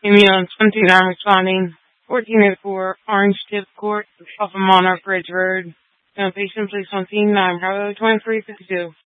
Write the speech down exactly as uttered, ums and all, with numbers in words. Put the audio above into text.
Amy on twenty-nine responding. fourteen oh four Orange Tip Court off of Monarch Ridge Road. No patient placed on scene nine Bravo twenty-three fifty-two.